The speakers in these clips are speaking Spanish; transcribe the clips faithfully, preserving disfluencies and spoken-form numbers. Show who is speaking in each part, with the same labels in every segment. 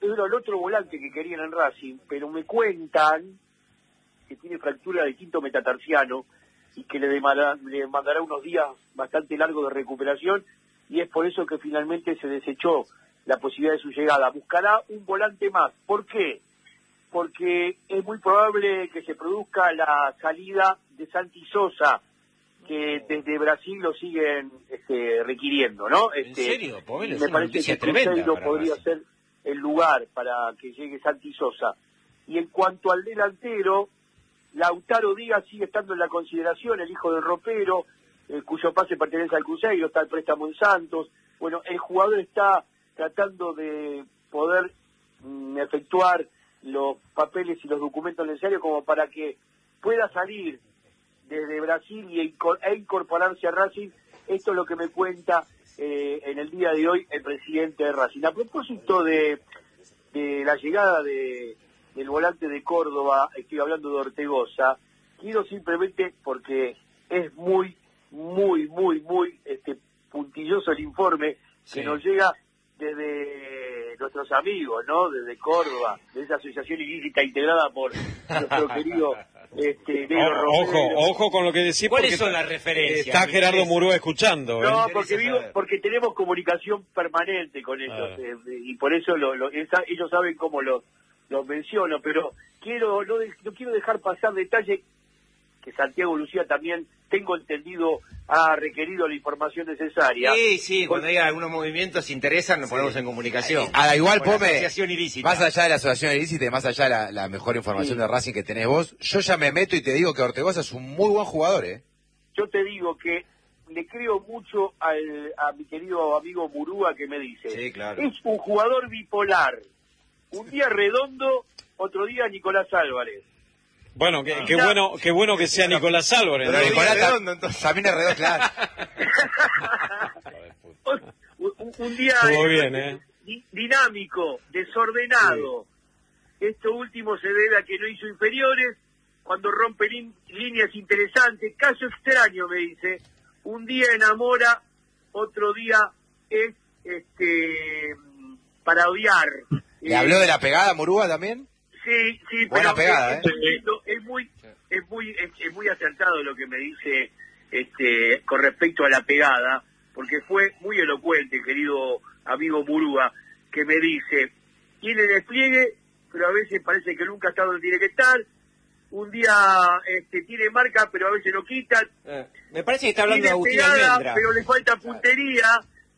Speaker 1: era el otro volante que querían en Racing, pero me cuentan que tiene fractura del quinto metatarsiano y que le demandará, le mandará unos días bastante largos de recuperación, y es por eso que finalmente se desechó la posibilidad de su llegada. Buscará un volante más. ¿Por qué? Porque es muy probable que se produzca la salida de Santi Sosa, que desde Brasil lo siguen este, requiriendo, ¿no? Este,
Speaker 2: ¿En serio? Pomelo,
Speaker 1: me parece que Cruzeiro podría
Speaker 2: Racing.
Speaker 1: ser el lugar para que llegue Santi Sosa. Y en cuanto al delantero, Lautaro Díaz sigue estando en la consideración, el hijo del ropero, eh, cuyo pase pertenece al Cruzeiro, está el préstamo en Santos. Bueno, el jugador está tratando de poder mm, efectuar los papeles y los documentos necesarios como para que pueda salir desde Brasil y e incorporarse a Racing. Esto es lo que me cuenta eh, en el día de hoy el presidente de Racing. A propósito de, de la llegada de, del volante de Córdoba, estoy hablando de Ortegoza, quiero simplemente, porque es muy, muy, muy, muy este, puntilloso el informe que sí. nos llega desde nuestros amigos, ¿no? Desde Córdoba, de esa asociación ilícita integrada por nuestro querido este, Negro
Speaker 3: Ojo,
Speaker 1: Romero.
Speaker 3: ojo con lo que decís.
Speaker 2: ¿Cuáles son las referencias?
Speaker 3: Está Gerardo Murúa escuchando.
Speaker 1: No,
Speaker 3: ¿eh?
Speaker 1: porque digo, porque tenemos comunicación permanente con ellos, ah. eh, y por eso lo, lo, esa, ellos saben cómo lo, lo menciono, pero quiero no, de, no quiero dejar pasar detalle que Santiago Lucía también, tengo entendido, ha requerido la información necesaria.
Speaker 2: Sí, sí, cuando hay algunos movimientos que interesan, nos sí. ponemos en comunicación.
Speaker 4: Ahora, igual, Pome,
Speaker 2: ilícita.
Speaker 4: más allá de la asociación ilícita y más allá de la, la mejor información sí. de Racing que tenés vos, yo ya me meto y te digo que Ortegoza es un muy buen jugador, ¿eh?
Speaker 1: Yo te digo que le creo mucho al, a mi querido amigo Murúa, que me dice,
Speaker 2: sí, claro.
Speaker 1: es un jugador bipolar. Un día Redondo, otro día Nicolás Álvarez.
Speaker 3: Bueno, qué, qué bueno, qué bueno que sea Nicolás Álvarez.
Speaker 4: Pero
Speaker 3: ¿no?
Speaker 4: Nicolás Redondo, entonces también es redondo, claro.
Speaker 1: un, un día
Speaker 3: Estuvo bien, ¿eh?
Speaker 1: dinámico, desordenado. Sí. Esto último se debe a que no hizo inferiores, cuando rompe lin, líneas interesantes. Caso extraño, me dice. Un día enamora, otro día es este para odiar.
Speaker 4: ¿Le
Speaker 1: eh,
Speaker 4: habló de la pegada Murúa también?
Speaker 1: Sí, sí,
Speaker 4: buena
Speaker 1: pero
Speaker 4: pegada,
Speaker 1: es,
Speaker 4: ¿eh?
Speaker 1: es, es muy, es muy, es, es muy acertado lo que me dice, este, con respecto a la pegada, porque fue muy elocuente, querido amigo Murúa, que me dice, tiene despliegue, pero a veces parece que nunca está donde tiene que estar. Un día, este, tiene marca, pero a veces lo quitan.
Speaker 2: Eh, me parece que está hablando
Speaker 1: tiene
Speaker 2: de Agustín
Speaker 1: pegada,
Speaker 2: Almendra.
Speaker 1: pero le falta puntería.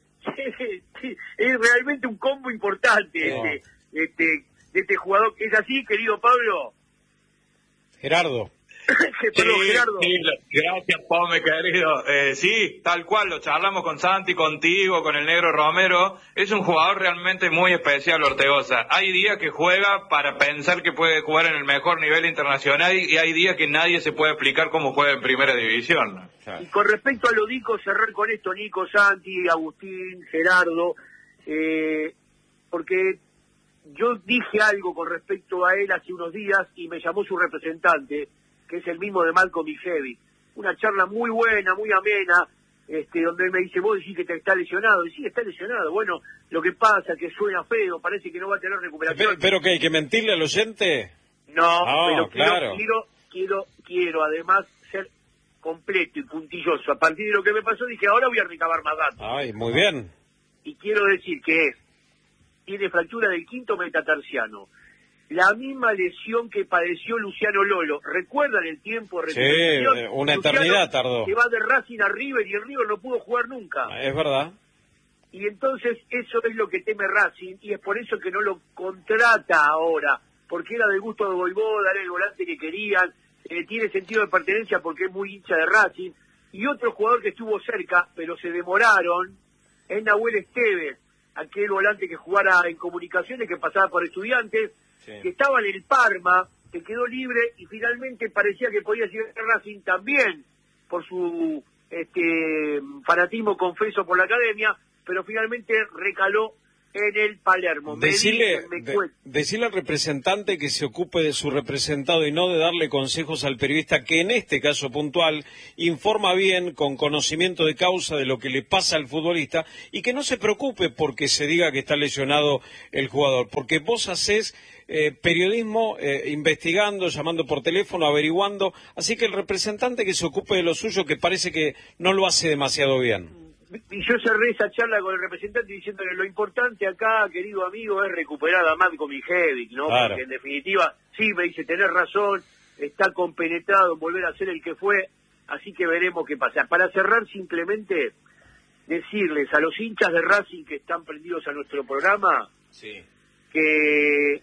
Speaker 1: Es realmente un combo importante,
Speaker 3: no.
Speaker 1: este, este. de este jugador. ¿Es así, querido Pablo?
Speaker 3: Gerardo.
Speaker 1: Perdón,
Speaker 5: sí,
Speaker 1: Gerardo.
Speaker 5: Sí, gracias, Pome, querido. Eh, sí, tal cual, lo charlamos con Santi, contigo, con el Negro Romero. Es un jugador realmente muy especial, Ortegoza. Hay días que juega para pensar que puede jugar en el mejor nivel internacional y hay días que nadie se puede explicar cómo juega en primera división.
Speaker 1: Y con respecto a lo Nico, cerrar con esto, Nico, Santi, Agustín, Gerardo, eh, porque yo dije algo con respecto a él hace unos días y me llamó su representante, que es el mismo de Malcolm Mijevi. Una charla muy buena, muy amena, este, donde él me dice, vos decís que te está lesionado. Y sí, está lesionado. Bueno, lo que pasa es que suena feo, parece que no va a tener recuperación.
Speaker 3: ¿Pero, pero qué, hay que mentirle al oyente?
Speaker 1: No,
Speaker 3: no
Speaker 1: pero
Speaker 3: claro.
Speaker 1: quiero, quiero, quiero, quiero además ser completo y puntilloso. A partir de lo que me pasó dije, ahora voy a recabar más datos.
Speaker 3: Ay, muy bien.
Speaker 1: Y quiero decir que es, tiene fractura del quinto metatarsiano. La misma lesión que padeció Luciano Lolo. ¿Recuerdan el tiempo de recuperación?
Speaker 3: Sí, una eternidad
Speaker 1: Luciano,
Speaker 3: tardó.
Speaker 1: que va de Racing a River y el River no pudo jugar nunca.
Speaker 3: Es verdad.
Speaker 1: Y entonces eso es lo que teme Racing y es por eso que no lo contrata ahora. Porque era del gusto de Voivoda, era el volante que querían, eh, tiene sentido de pertenencia porque es muy hincha de Racing. Y otro jugador que estuvo cerca, pero se demoraron, es Nahuel Esteves, aquel volante que jugara en Comunicaciones, que pasaba por Estudiantes, sí. que estaba en el Parma, que quedó libre y finalmente parecía que podía llegar a Racing también por su este fanatismo confeso por la academia, pero finalmente recaló en el Palermo.
Speaker 3: Decirle,
Speaker 1: me
Speaker 3: de, decirle al representante que se ocupe de su representado y no de darle consejos al periodista que en este caso puntual informa bien, con conocimiento de causa de lo que le pasa al futbolista y que no se preocupe porque se diga que está lesionado el jugador, porque vos hacés eh, periodismo eh, investigando, llamando por teléfono, averiguando, así que el representante que se ocupe de lo suyo, que parece que no lo hace demasiado bien.
Speaker 1: Y yo cerré esa charla con el representante diciéndole lo importante acá, querido amigo, es recuperar a Matko Mijevic, ¿no?
Speaker 3: Claro.
Speaker 1: Porque en definitiva, sí, me dice, tenés razón, está compenetrado en volver a ser el que fue, así que veremos qué pasa. Para cerrar, simplemente decirles a los hinchas de Racing que están prendidos a nuestro programa,
Speaker 2: sí,
Speaker 1: que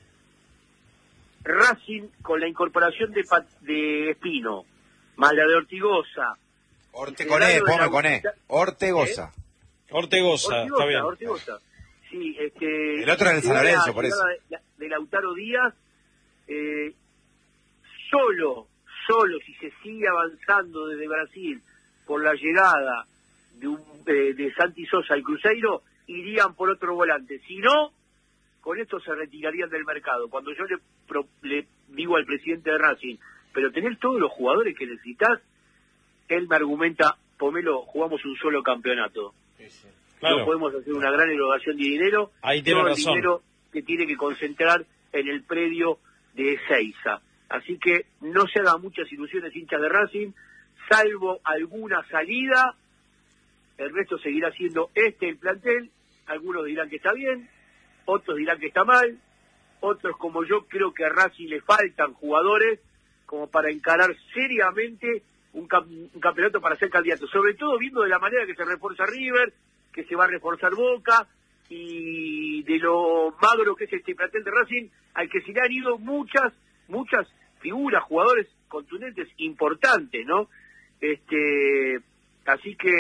Speaker 1: Racing, con la incorporación de, de Espino, más la de Ortigosa,
Speaker 4: Orte con E, ponme con E. Ortegoza.
Speaker 3: ¿Eh? Ortegoza,
Speaker 1: Ortigoza,
Speaker 3: está bien.
Speaker 1: Ortigoza. Sí, este,
Speaker 4: el otro era el San Lorenzo, por eso.
Speaker 1: De, de Lautaro Díaz, eh, solo, solo si se sigue avanzando desde Brasil por la llegada de, un, eh, de Santi Sosa al Cruzeiro, irían por otro volante. Si no, con esto se retirarían del mercado. Cuando yo le, pro, le digo al presidente de Racing, pero tener todos los jugadores que necesitas, él me argumenta, Pomelo, jugamos un solo campeonato. Sí, sí. Claro. No podemos hacer una gran erogación de dinero.
Speaker 3: Ahí tiene
Speaker 1: todo
Speaker 3: razón.
Speaker 1: El dinero que tiene que concentrar en el predio de Ezeiza. Así que no se hagan muchas ilusiones hinchas de Racing, salvo alguna salida, el resto seguirá siendo este el plantel. Algunos dirán que está bien, otros dirán que está mal, otros como yo creo que a Racing le faltan jugadores como para encarar seriamente Un, camp un campeonato para ser candidato, sobre todo viendo de la manera que se refuerza River, que se va a reforzar Boca, y de lo magro que es este plantel de Racing, al que se le han ido muchas, muchas figuras, jugadores contundentes, importantes, ¿no? Este, así que,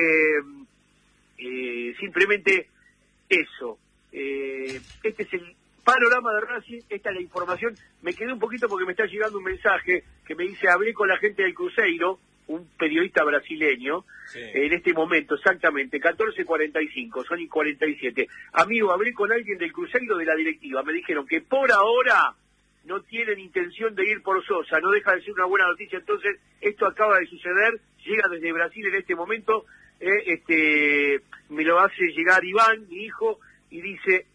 Speaker 1: eh, simplemente eso. Eh, este es el panorama de Racing, esta es la información. Me quedé un poquito porque me está llegando un mensaje que me dice, hablé con la gente del Cruzeiro, un periodista brasileño, sí, en este momento, exactamente, catorce cuarenta y cinco, son y cuarenta y siete. Amigo, hablé con alguien del Cruzeiro de la directiva, me dijeron que por ahora no tienen intención de ir por Sosa, no deja de ser una buena noticia, entonces esto acaba de suceder, llega desde Brasil en este momento, eh, este me lo hace llegar Iván, mi hijo, y dice,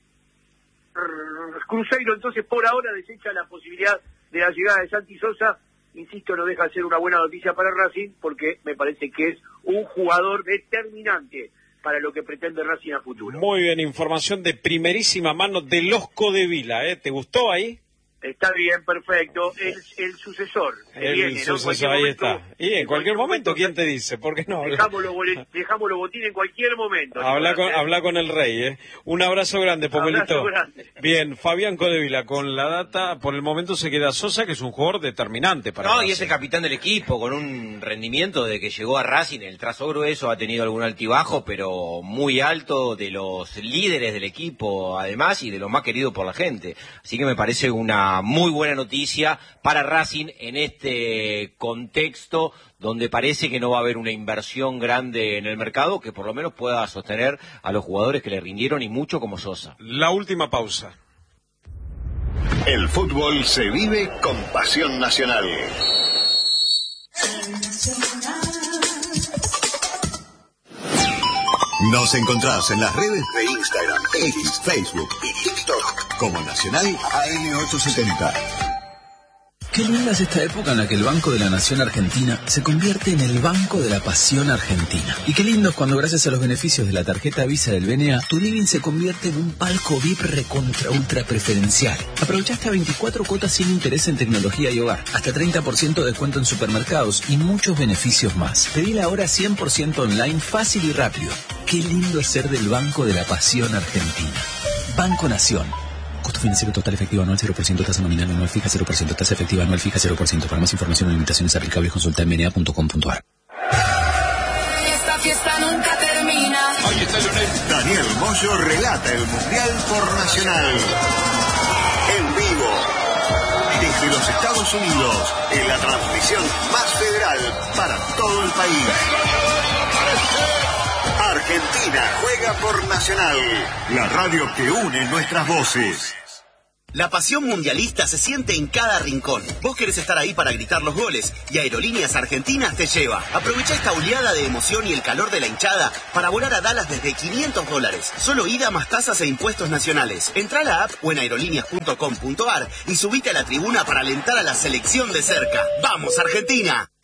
Speaker 1: Cruzeiro entonces por ahora desecha la posibilidad de la llegada de Santi Sosa. Insisto, no deja de ser una buena noticia para Racing, porque me parece que es un jugador determinante para lo que pretende Racing a futuro.
Speaker 3: Muy bien, información de primerísima mano de los Codevila, ¿eh? ¿Te gustó ahí?
Speaker 1: Está bien, perfecto. El, el sucesor.
Speaker 3: El
Speaker 1: viene,
Speaker 3: sucesor, ¿no? Ahí momento, está. Y en, en cualquier, cualquier momento, momento, ¿quién te dice? ¿Por qué no?
Speaker 1: Dejamos los, dejamos los botines en cualquier momento.
Speaker 3: Habla con, habla con el rey, ¿eh? Un abrazo grande, Pomelito. Grande. Bien, Fabián Codevila, con la data, por el momento se queda Sosa, que es un jugador determinante para
Speaker 2: No,
Speaker 3: Racing.
Speaker 2: Y es el capitán del equipo, con un rendimiento de que llegó a Racing, el trazo grueso, ha tenido algún altibajo, pero muy alto, de los líderes del equipo, además, y de los más queridos por la gente. Así que me parece una muy buena noticia para Racing en este contexto donde parece que no va a haber una inversión grande en el mercado que por lo menos pueda sostener a los jugadores que le rindieron y mucho como Sosa.
Speaker 3: La última pausa.
Speaker 6: El fútbol se vive con pasión nacional. Nos encontrás en las redes de Instagram, X, Facebook y TikTok como Nacional A M ochocientos setenta.
Speaker 7: Qué linda es esta época en la que el Banco de la Nación Argentina se convierte en el Banco de la Pasión Argentina. Y qué lindo es cuando gracias a los beneficios de la tarjeta Visa del B N A, tu living se convierte en un palco V I P recontra ultra preferencial. Aprovecha hasta veinticuatro cuotas sin interés en tecnología y hogar, hasta treinta por ciento de descuento en supermercados y muchos beneficios más. Pedila ahora cien por ciento online, fácil y rápido. Qué lindo es ser del Banco de la Pasión Argentina. Banco Nación. Costo financiero total efectivo anual cero por ciento, tasa nominal anual fija cero por ciento, tasa efectiva anual fija cero por ciento. Para más información o limitaciones aplicables consulta en b n a punto com punto a r.
Speaker 8: Esta fiesta nunca termina.
Speaker 6: Ahí está Lionel. Daniel Moyo relata el Mundial por Nacional. En vivo. Desde los Estados Unidos, en la transmisión más federal para todo el país. Argentina juega por Nacional, la radio que une nuestras voces.
Speaker 9: La pasión mundialista se siente en cada rincón. Vos querés estar ahí para gritar los goles y Aerolíneas Argentinas te lleva. Aprovecha esta oleada de emoción y el calor de la hinchada para volar a Dallas desde quinientos dólares. Solo ida más tasas e impuestos nacionales. Entrá a la app o en aerolíneas punto com punto ar y subite a la tribuna para alentar a la selección de cerca. ¡Vamos, Argentina!